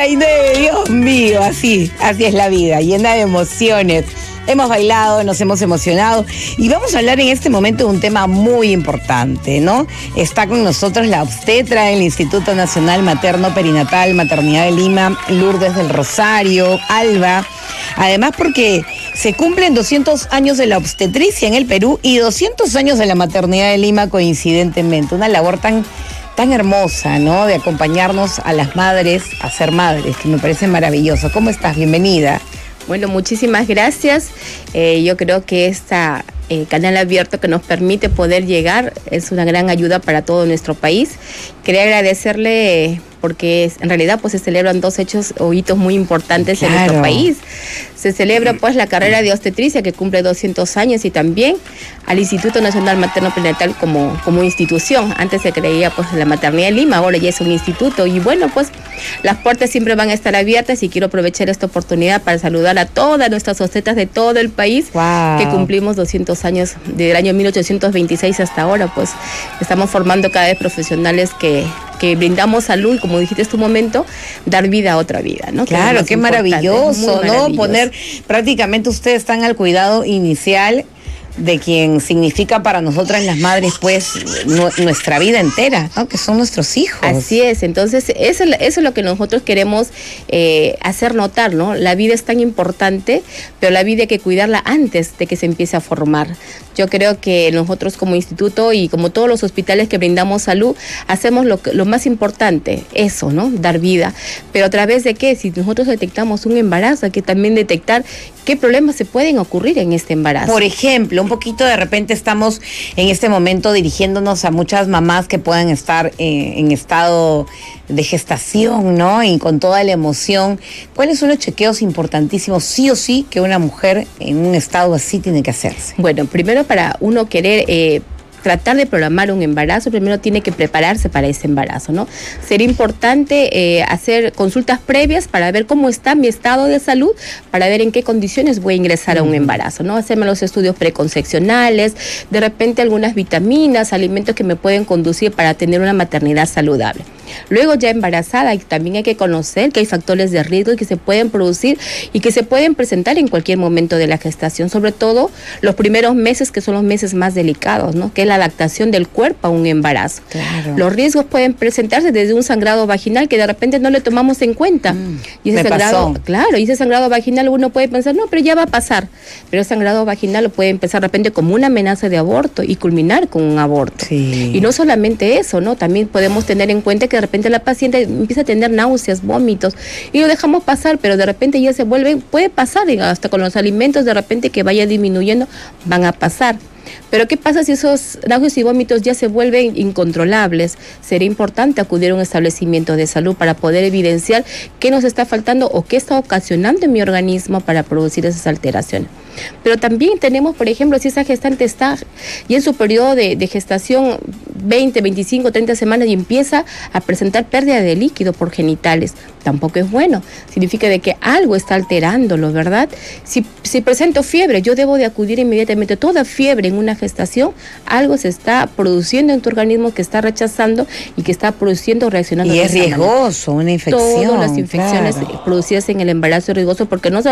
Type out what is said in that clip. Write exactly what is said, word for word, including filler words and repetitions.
Ay, no, Dios mío, así, así es la vida, llena de emociones. Hemos bailado, nos hemos emocionado y vamos a hablar en este momento de un tema muy importante, ¿no? Está con nosotros la obstetra del Instituto Nacional Materno Perinatal Maternidad de Lima, Lourdes del Rosario, Alba. Además porque se cumplen doscientos años de la obstetricia en el Perú y doscientos años de la maternidad de Lima coincidentemente. Una labor tan, tan hermosa, ¿no? De acompañarnos a las madres a ser madres, que me parece maravilloso. ¿Cómo estás? Bienvenida. Bueno, muchísimas gracias. Eh, yo creo que esta eh, canal abierto que nos permite poder llegar es una gran ayuda para todo nuestro país. Quería agradecerle eh, porque es, en realidad pues se celebran dos hechos o hitos muy importantes claro. en nuestro país. Se celebra pues la carrera de obstetricia que cumple doscientos años y también al Instituto Nacional Materno Perinatal como, como institución. Antes se creía pues la maternidad de Lima, ahora ya es un instituto y bueno pues las puertas siempre van a estar abiertas y quiero aprovechar esta oportunidad para saludar a todas nuestras obstetras de todo el país wow. que cumplimos doscientos años desde el año mil ochocientos veintiséis hasta ahora, pues estamos formando cada vez profesionales que que brindamos salud y como dijiste en tu momento, dar vida a otra vida, ¿no? Claro, qué maravilloso, ¿no? Maravilloso. Poner, prácticamente ustedes están al cuidado inicial de quien significa para nosotras las madres, pues, no, nuestra vida entera, ¿no? Que son nuestros hijos. Así es, entonces eso, eso es lo que nosotros queremos eh, hacer notar, ¿no? La vida es tan importante, pero la vida hay que cuidarla antes de que se empiece a formar. Yo creo que nosotros como instituto y como todos los hospitales que brindamos salud, hacemos lo, lo más importante, eso, ¿no? Dar vida. Pero a través de qué, si nosotros detectamos un embarazo, hay que también detectar qué problemas se pueden ocurrir en este embarazo. Por ejemplo, un poquito de repente estamos en este momento dirigiéndonos a muchas mamás que puedan estar eh, en estado de gestación, ¿no? Y con toda la emoción. ¿Cuáles son los chequeos importantísimos, sí o sí, que una mujer en un estado así tiene que hacerse? Bueno, primero para uno querer eh, tratar de programar un embarazo, primero tiene que prepararse para ese embarazo, ¿no? Sería importante eh, hacer consultas previas para ver cómo está mi estado de salud, para ver en qué condiciones voy a ingresar a un embarazo, ¿no? Hacerme los estudios preconcepcionales, de repente algunas vitaminas, alimentos que me pueden conducir para tener una maternidad saludable. Luego ya embarazada también hay que conocer que hay factores de riesgo que se pueden producir y que se pueden presentar en cualquier momento de la gestación, sobre todo los primeros meses que son los meses más delicados, ¿no? Que es la adaptación del cuerpo a un embarazo. Claro. Los riesgos pueden presentarse desde un sangrado vaginal que de repente no le tomamos en cuenta. Mm, y ese sangrado, pasó. Claro, y ese sangrado vaginal uno puede pensar, no, pero ya va a pasar. Pero el sangrado vaginal puede empezar de repente como una amenaza de aborto y culminar con un aborto. Sí. Y no solamente eso, ¿no? También podemos tener en cuenta que de repente la paciente empieza a tener náuseas, vómitos y lo dejamos pasar, pero de repente ya se vuelve, puede pasar hasta con los alimentos, de repente que vaya disminuyendo, van a pasar. Pero ¿qué pasa si esos náuseas y vómitos ya se vuelven incontrolables? Sería importante acudir a un establecimiento de salud para poder evidenciar qué nos está faltando o qué está ocasionando en mi organismo para producir esas alteraciones. Pero también tenemos, por ejemplo, si esa gestante está y en su periodo de, de gestación veinte, veinticinco, treinta semanas y empieza a presentar pérdida de líquido por genitales, tampoco es bueno. Significa de que algo está alterándolo, ¿verdad? Si, si presento fiebre, yo debo de acudir inmediatamente. Toda fiebre en una gestación, algo se está produciendo en tu organismo que está rechazando y que está produciendo, reaccionando. Y es riesgoso, una infección. Todas las infecciones claro. producidas en el embarazo es riesgoso porque no